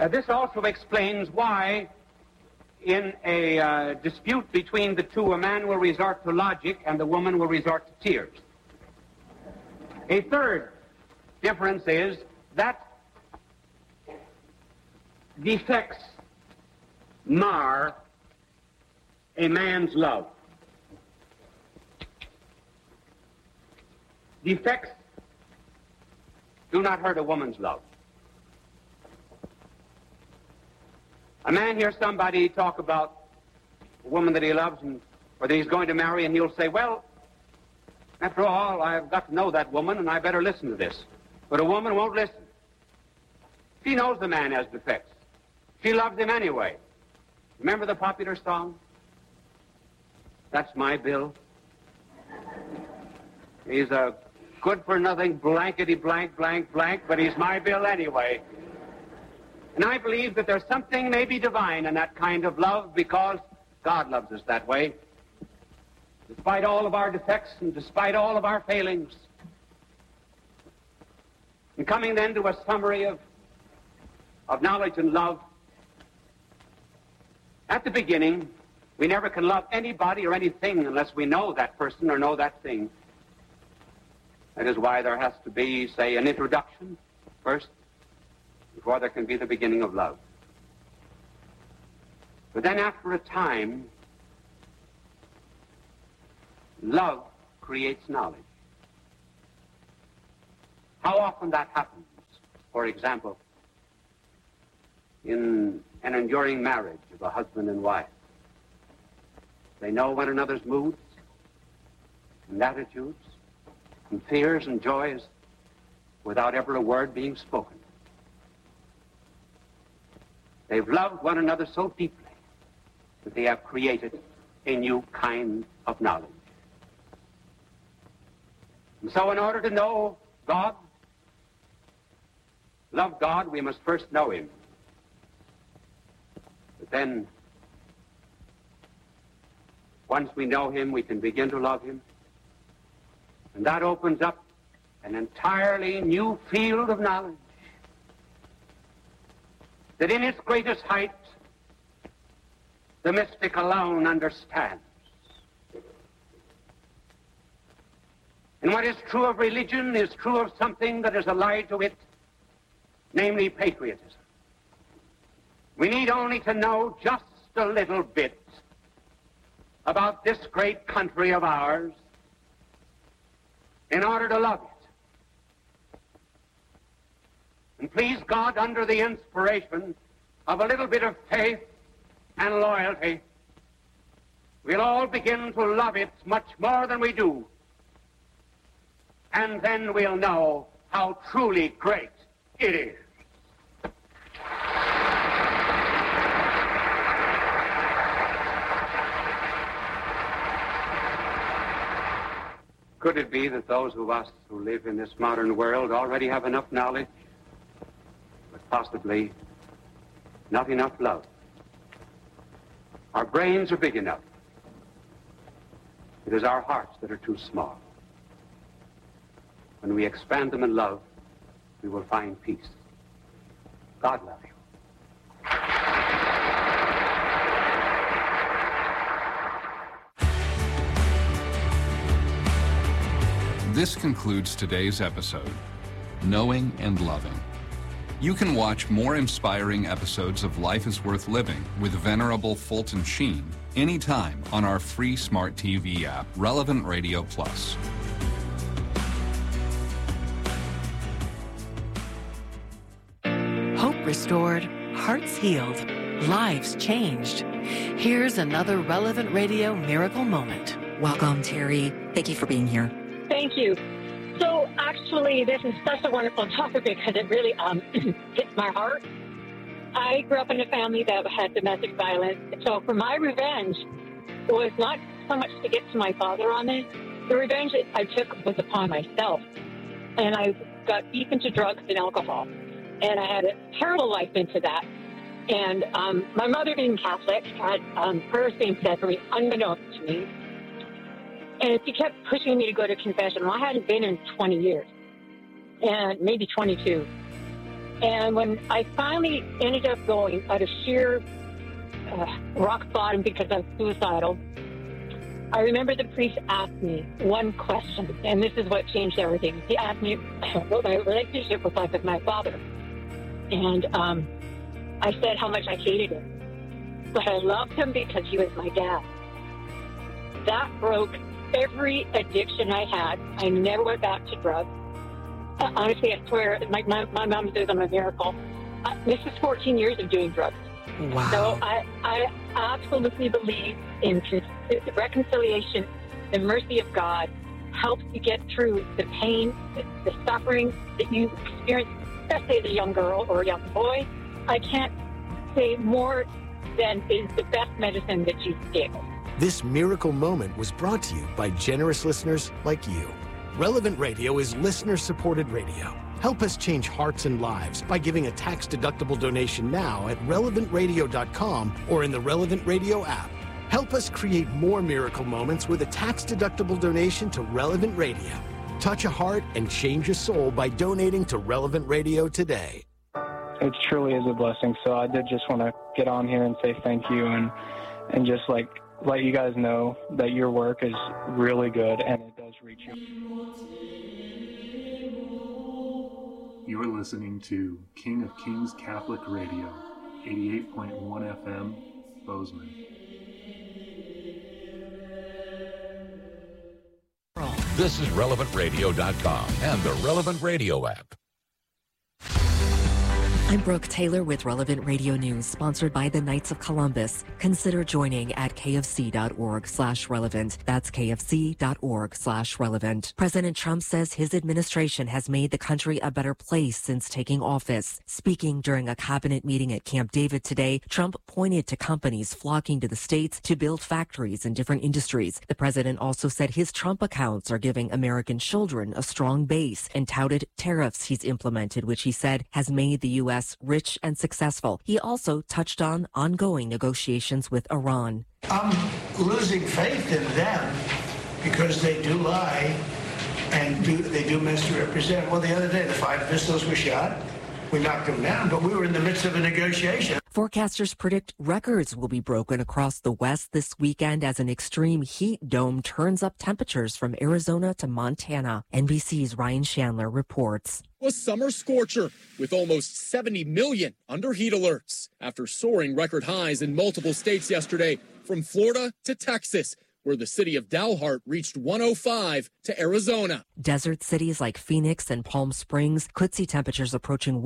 This also explains why in a dispute between the two, a man will resort to logic and the woman will resort to tears. A third difference is that defects mar a man's love. Defects do not hurt a woman's love. A man hears somebody talk about a woman that he loves or that he's going to marry, and he'll say, well, after all, I've got to know that woman, and I better listen to this. But a woman won't listen. She knows the man has defects. She loves him anyway. Remember the popular song? That's my Bill. He's a good-for-nothing blankety blank, blank, blank, but he's my Bill anyway. And I believe that there's something maybe divine in that kind of love because God loves us that way. Despite all of our defects and despite all of our failings. And coming then to a summary of knowledge and love. At the beginning, we never can love anybody or anything unless we know that person or know that thing. That is why there has to be, say, an introduction first, before there can be the beginning of love. But then after a time, love creates knowledge. How often that happens, for example, in an enduring marriage of a husband and wife. They know one another's moods and attitudes and fears and joys without ever a word being spoken. They've loved one another so deeply that they have created a new kind of knowledge. And so in order to know God, love God, we must first know him. But then, once we know him, we can begin to love him. And that opens up an entirely new field of knowledge that in its greatest height, the mystic alone understands. And what is true of religion is true of something that is allied to it, namely patriotism. We need only to know just a little bit about this great country of ours in order to love it. And please God, under the inspiration of a little bit of faith and loyalty, we'll all begin to love it much more than we do. And then we'll know how truly great it is. Could it be that those of us who live in this modern world already have enough knowledge, but possibly not enough love? Our brains are big enough. It is our hearts that are too small. When we expand them in love, we will find peace. God love you. This concludes today's episode, Knowing and Loving. You can watch more inspiring episodes of Life is Worth Living with Venerable Fulton Sheen anytime on our free smart TV app, Relevant Radio Plus. Hope restored, hearts healed, lives changed. Here's another Relevant Radio miracle moment. Welcome, Terry. Thank you for being here. Thank you. So actually, this is such a wonderful topic because it really hits my heart. I grew up in a family that had domestic violence. So for my revenge, it was not so much to get to my father on it. The revenge that I took was upon myself. And I got deep into drugs and alcohol. And I had a terrible life into that. And my mother, being Catholic, had her same-sex for me, unbeknownst to me. And she kept pushing me to go to confession. Well, I hadn't been in 20 years, and maybe 22. And when I finally ended up going out of sheer rock bottom because I was suicidal, I remember the priest asked me one question, and this is what changed everything. He asked me what my relationship was like with my father. And I said how much I hated him. But I loved him because he was my dad. That broke every addiction I had. I never went back to drugs. Honestly, I swear, my mom says I'm a miracle. This is 14 years of doing drugs. Wow. So I absolutely believe in reconciliation. The mercy of God helps you get through the pain, the suffering that you experience, especially as a young girl or a young boy. I can't say more than is the best medicine that Jesus gave us. This miracle moment was brought to you by generous listeners like you. Relevant Radio is listener-supported radio. Help us change hearts and lives by giving a tax-deductible donation now at relevantradio.com or in the Relevant Radio app. Help us create more miracle moments with a tax-deductible donation to Relevant Radio. Touch a heart and change a soul by donating to Relevant Radio today. It truly is a blessing. So I did just want to get on here and say thank you and just like let you guys know that your work is really good and it does reach you. You are listening to King of Kings Catholic Radio, 88.1 FM, Bozeman. This is RelevantRadio.com and the Relevant Radio app. I'm Brooke Taylor with Relevant Radio News, sponsored by the Knights of Columbus. Consider joining at kfc.org/relevant. That's kfc.org/relevant. President Trump says his administration has made the country a better place since taking office. Speaking during a cabinet meeting at Camp David today, Trump pointed to companies flocking to the states to build factories in different industries. The president also said his Trump accounts are giving American children a strong base and touted tariffs he's implemented, which he said has made the U.S. rich and successful. He also touched on ongoing negotiations with Iran. I'm losing faith in them because they do lie and they do misrepresent. Well, the other day, the 5 pistols were shot. We knocked them down, but we were in the midst of a negotiation. Forecasters predict records will be broken across the West this weekend as an extreme heat dome turns up temperatures from Arizona to Montana. NBC's Ryan Chandler reports. A summer scorcher with almost 70 million under heat alerts after soaring record highs in multiple states yesterday, from Florida to Texas, where the city of Dalhart reached 105 to Arizona. Desert cities like Phoenix and Palm Springs could see temperatures approaching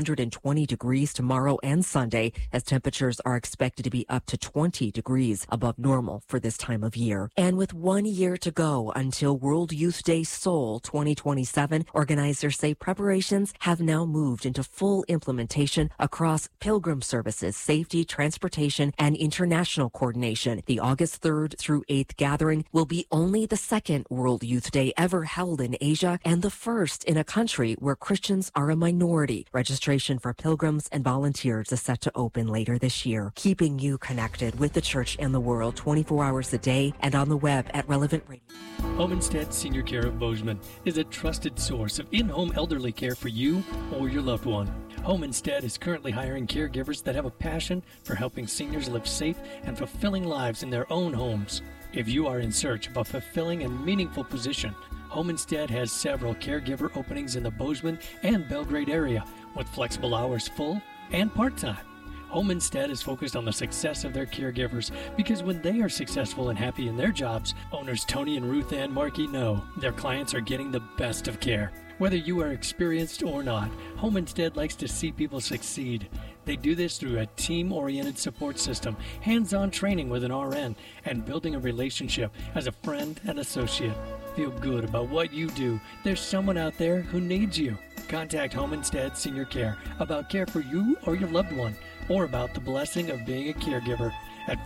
120 degrees tomorrow and Sunday, as temperatures are expected to be up to 20 degrees above normal for this time of year. And with 1 year to go until World Youth Day Seoul 2027, organizers say preparations have now moved into full implementation across pilgrim services, safety, transportation, and international coordination. The August 3rd through 8th gathering will be only the second World Youth Day ever held in Asia and the first in a country where Christians are a minority. Registration for pilgrims and volunteers is set to open later this year, keeping you connected with the church and the world 24 hours a day and on the web at Relevant Radio. Home Instead Senior Care of Bozeman is a trusted source of in-home elderly care for you or your loved one. Home Instead is currently hiring caregivers that have a passion for helping seniors live safe and fulfilling lives in their own homes. If you are in search of a fulfilling and meaningful position, Home Instead has several caregiver openings in the Bozeman and Belgrade area with flexible hours, full and part-time. Home Instead is focused on the success of their caregivers because when they are successful and happy in their jobs, owners Tony and Ruth Ann Markey know their clients are getting the best of care. Whether you are experienced or not, Home Instead likes to see people succeed. They do this through a team-oriented support system, hands-on training with an RN, and building a relationship as a friend and associate. Feel good about what you do. There's someone out there who needs you. Contact Home Instead Senior Care about care for you or your loved one, or about the blessing of being a caregiver at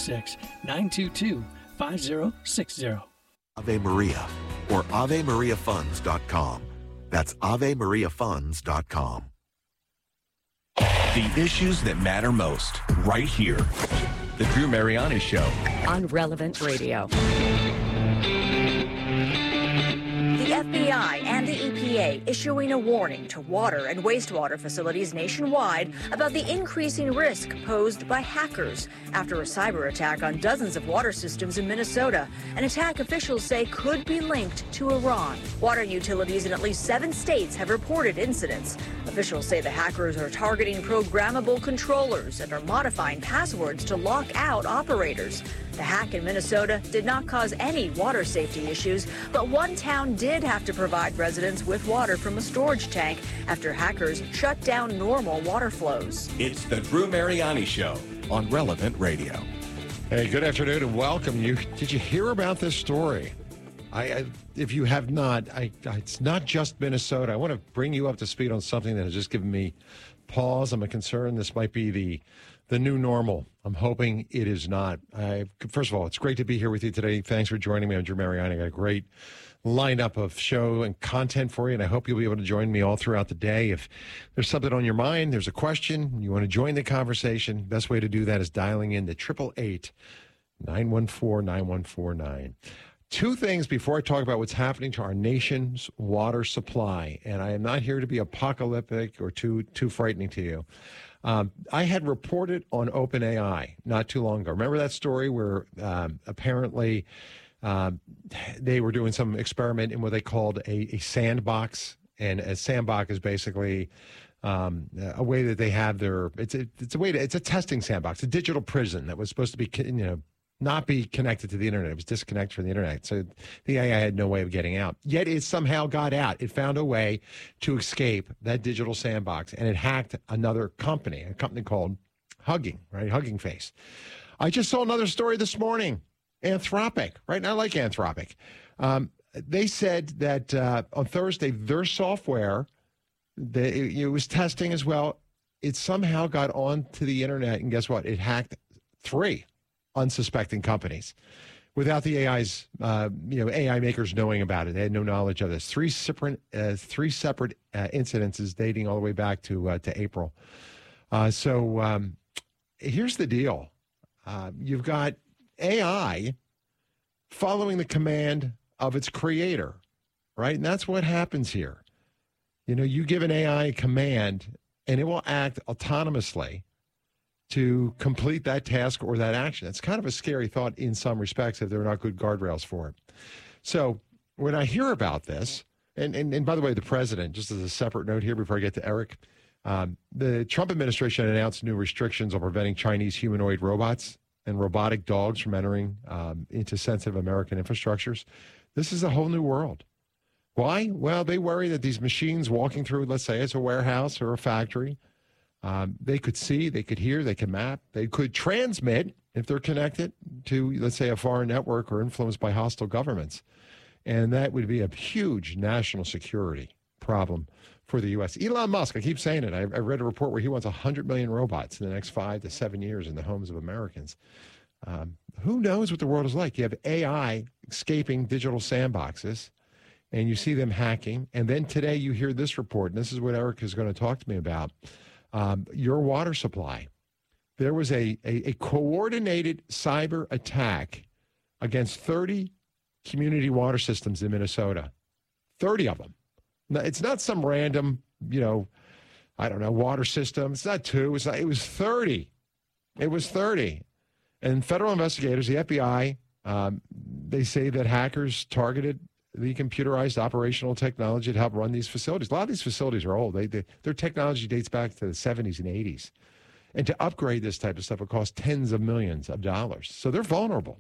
406-922-5060. Ave Maria or AveMariaFunds.com. That's AveMariaFunds.com. The issues that matter most, right here. The Drew Mariani Show. On Relevant Radio. The FBI and the EPA EPA issuing a warning to water and wastewater facilities nationwide about the increasing risk posed by hackers after a cyber attack on dozens of water systems in Minnesota, an attack officials say could be linked to Iran. Water utilities in at least 7 states have reported incidents. Officials say the hackers are targeting programmable controllers and are modifying passwords to lock out operators. The hack in Minnesota did not cause any water safety issues, but one town did have to provide residents with water from a storage tank after hackers shut down normal water flows. It's the Drew Mariani Show on Relevant Radio. Hey, good afternoon and welcome. Did you hear about this story? If you have not, it's not just Minnesota. I want to bring you up to speed on something that has just given me pause. I'm concerned this might be the new normal. I'm hoping it is not. First of all, it's great to be here with you today. Thanks for joining me. I'm Drew Mariani. I got a great lineup of show and content for you, and I hope you'll be able to join me all throughout the day. If there's something on your mind, there's a question, you want to join the conversation, best way to do that is dialing in to 888-914-9149. Two things before I talk about what's happening to our nation's water supply, and I am not here to be apocalyptic or too frightening to you. I had reported on OpenAI not too long ago. Remember that story where apparently they were doing some experiment in what they called a sandbox, and a sandbox is basically a way that they have it's a testing sandbox, a digital prison that was supposed to be not be connected to the internet. It was disconnected from the internet. So the AI had no way of getting out. Yet it somehow got out. It found a way to escape that digital sandbox, and it hacked another company, a company called Hugging Face. I just saw another story this morning. Anthropic, right? And I like Anthropic. They said that on Thursday, their software, it was testing as well. It somehow got onto the internet, and guess what? It hacked 3 unsuspecting companies without the AI makers knowing about it. They had no knowledge of this. 3 separate incidences dating all the way back to April. So here's the deal. You've got AI following the command of its creator, right? And that's what happens here. You give an AI a command, and it will act autonomously to complete that task or that action. It's kind of a scary thought in some respects if there are not good guardrails for it. So when I hear about this, and by the way, the president, just as a separate note here before I get to Eric, the Trump administration announced new restrictions on preventing Chinese humanoid robots and robotic dogs from entering into sensitive American infrastructures. This is a whole new world. Why? Well, they worry that these machines walking through, let's say it's a warehouse or a factory, they could see, they could hear, they could map, they could transmit if they're connected to, let's say, a foreign network or influenced by hostile governments. And that would be a huge national security problem for the U.S. Elon Musk, I keep saying it. I read a report where he wants 100 million robots in the next 5 to 7 years in the homes of Americans. Who knows what the world is like? You have AI escaping digital sandboxes, and you see them hacking. And then today you hear this report, and this is what Eric is going to talk to me about. Your water supply. There was a coordinated cyber attack against 30 community water systems in Minnesota. 30 of them. Now, it's not some random, water system. It's not 2. It was 30. It was 30. And federal investigators, the FBI, they say that hackers targeted the computerized operational technology to help run these facilities. A lot of these facilities are old. Their technology dates back to the 70s and 80s. And to upgrade this type of stuff would cost tens of millions of dollars. So they're vulnerable.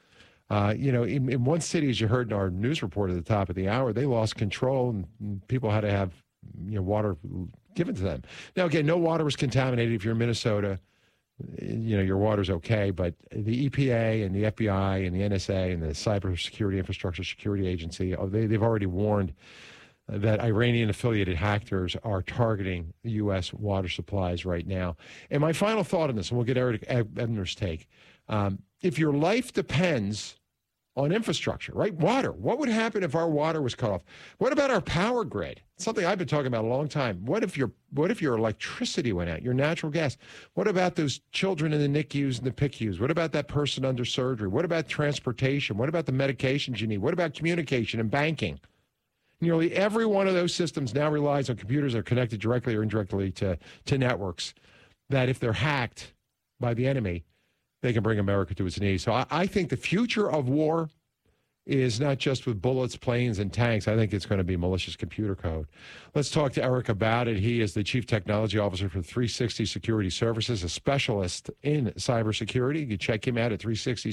In one city, as you heard in our news report at the top of the hour, they lost control and people had to have water given to them. Now, again, no water was contaminated. If you're in Minnesota, your water's okay, but the EPA and the FBI and the NSA and the Cybersecurity Infrastructure Security Agency, they've already warned that Iranian-affiliated hackers are targeting the U.S. water supplies right now. And my final thought on this, and we'll get Eric Ebner's take, if your life depends on infrastructure, right? Water. What would happen if our water was cut off? What about our power grid? Something I've been talking about a long time. What if your electricity went out, your natural gas? What about those children in the NICUs and the PICUs? What about that person under surgery? What about transportation? What about the medications you need? What about communication and banking? Nearly every one of those systems now relies on computers that are connected directly or indirectly to networks that if they're hacked by the enemy, they can bring America to its knees. So I think the future of war is not just with bullets, planes, and tanks. I think it's going to be malicious computer code. Let's talk to Eric about it. He is the Chief Technology Officer for 360 Security Services, a specialist in cybersecurity. You can check him out at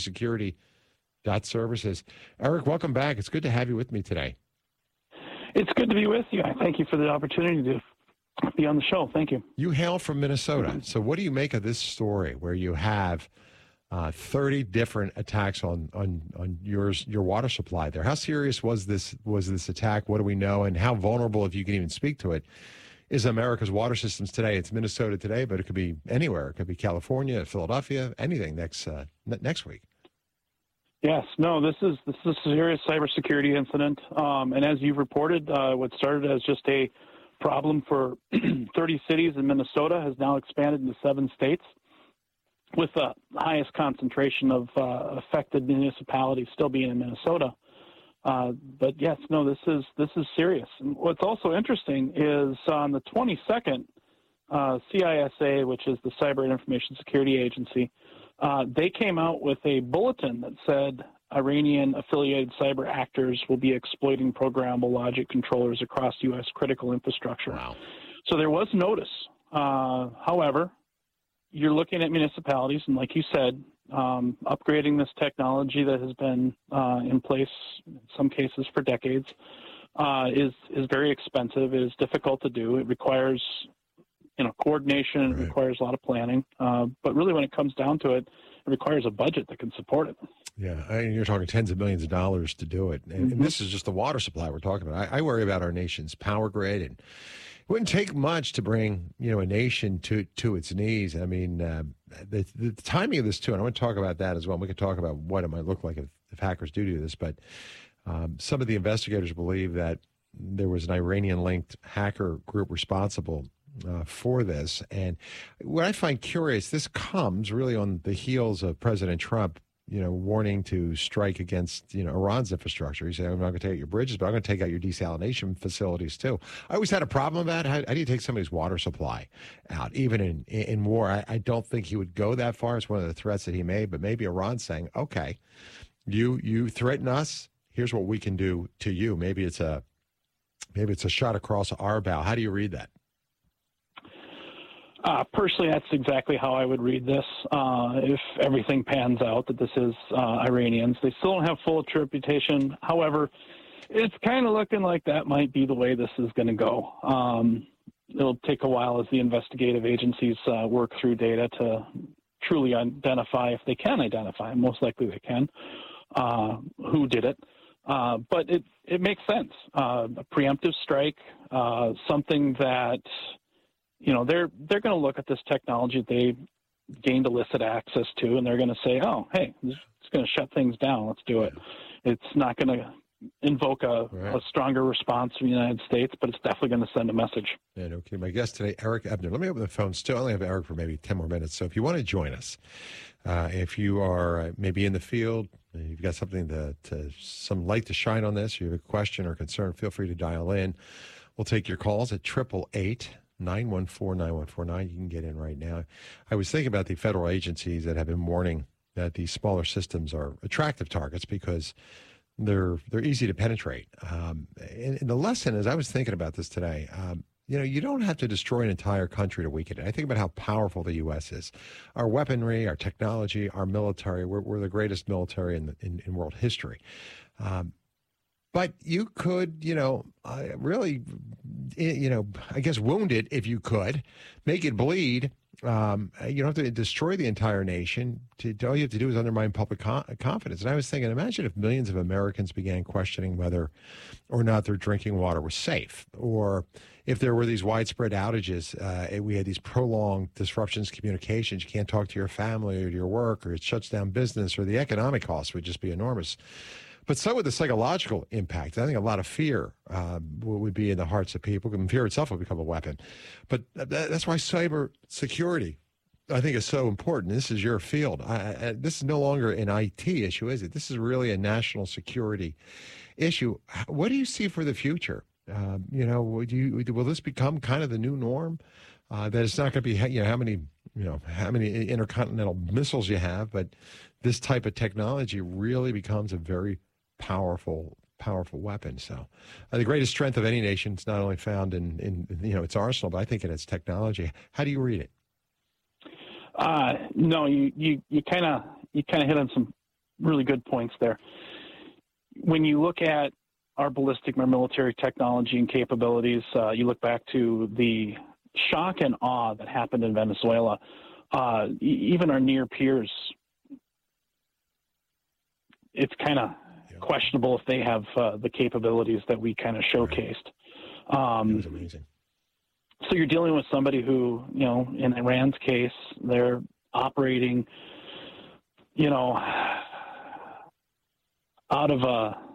360security.services. Eric, welcome back. It's good to have you with me today. It's good to be with you. I thank you for the opportunity to be on the show. Thank you. You hail from Minnesota. So what do you make of this story where you have 30 different attacks on your water supply there? How serious was this attack? What do we know? And how vulnerable, if you can even speak to it, is America's water systems today? It's Minnesota today, but it could be anywhere. It could be California, Philadelphia, anything next week. Yes, no, this is a serious cybersecurity incident. And as you've reported, what started as just a problem for 30 cities in Minnesota has now expanded into 7 states, with the highest concentration of affected municipalities still being in Minnesota. But yes, no, this is serious. And what's also interesting is on the 22nd, CISA, which is the Cyber and Information Security Agency, they came out with a bulletin that said Iranian-affiliated cyber actors will be exploiting programmable logic controllers across U.S. critical infrastructure. Wow. So there was notice. However, you're looking at municipalities, and like you said, upgrading this technology that has been in place in some cases for decades is very expensive. It is difficult to do. It requires coordination. Right. It requires a lot of planning. But really, when it comes down to it, it requires a budget that can support it. Yeah, you're talking tens of millions of dollars to do it. And this is just the water supply we're talking about. I worry about our nation's power grid, and it wouldn't take much to bring a nation to its knees. I mean, the timing of this too, and I want to talk about that as well. We could talk about what it might look like if hackers do this, but some of the investigators believe that there was an Iranian-linked hacker group responsible for this. And what I find curious, this comes really on the heels of President Trump warning to strike against, Iran's infrastructure. He said, I'm not going to take out your bridges, but I'm going to take out your desalination facilities too. I always had a problem with that. How do you take somebody's water supply out, even in war? I don't think he would go that far. It's one of the threats that he made, but maybe Iran's saying, okay, you threaten us. Here's what we can do to you. Maybe it's a shot across our bow. How do you read that? Personally, that's exactly how I would read this. If everything pans out that this is Iranians, they still don't have full attribution. However, it's kind of looking like that might be the way this is going to go. It'll take a while as the investigative agencies work through data to truly identify, if they can identify, most likely they can, who did it. But it makes sense. A preemptive strike, something that they're going to look at this technology they gained illicit access to, and they're going to say, oh, hey, it's going to shut things down. Let's do it. It's not going to invoke a stronger response from the United States, but it's definitely going to send a message. Yeah, no kidding. My guest today, Eric Ebner. Let me open the phone. Still, I only have Eric for maybe 10 more minutes. So if you want to join us, if you are maybe in the field, you've got something some light to shine on this, or you have a question or concern, feel free to dial in. We'll take your calls at 888-914-9149. You can get in right now. I was thinking about the federal agencies that have been warning that these smaller systems are attractive targets because they're easy to penetrate. And the lesson is, I was thinking about this today, you don't have to destroy an entire country to weaken it. I think about how powerful the U.S. is. Our weaponry, our technology, our military, we're the greatest military in world history. But you could, really, I guess wound it if you could, make it bleed. You don't have to destroy the entire nation. All you have to do is undermine public confidence. And I was thinking, imagine if millions of Americans began questioning whether or not their drinking water was safe, or if there were these widespread outages, we had these prolonged disruptions to communications. You can't talk to your family or to your work, or it shuts down business, or the economic costs would just be enormous. But so would the psychological impact. I think a lot of fear would be in the hearts of people, and fear itself would become a weapon. But that's why cyber security, I think, is so important. This is your field. This is no longer an IT issue, is it? This is really a national security issue. What do you see for the future? Will this become kind of the new norm? That it's not going to be how many intercontinental missiles you have, but this type of technology really becomes a very powerful weapon. So the greatest strength of any nation is not only found in its arsenal, but I think in its technology. How do you read it? No, you kind of hit on some really good points there. When you look at our ballistic military technology and capabilities, you look back to the shock and awe that happened in Venezuela. Even our near peers, it's kind of questionable if they have the capabilities that we kind of showcased. It was amazing. So you're dealing with somebody who, in Iran's case, they're operating, out of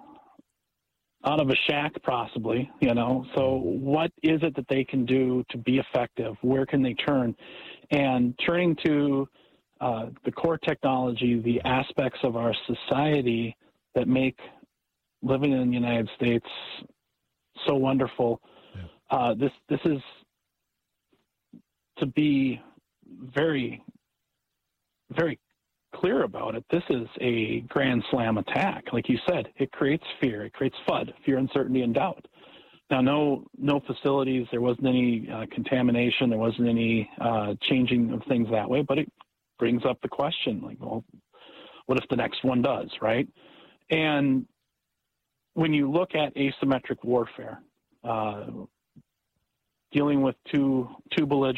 a shack possibly, So what is it that they can do to be effective? Where can they turn? And turning to the core technology, the aspects of our society that make living in the United States so wonderful. This is, to be very, very clear about it, this is a grand slam attack. Like you said, it creates fear. It creates FUD, fear, uncertainty, and doubt. Now, no facilities. There wasn't any contamination. There wasn't any changing of things that way. But it brings up the question, like, well, what if the next one does, right? And when you look at asymmetric warfare, dealing with two belligerent